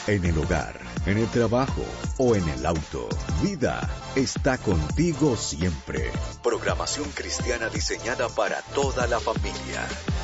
en el hogar, en el trabajo o en el auto. Vida está contigo siempre. Programación cristiana diseñada para toda la familia.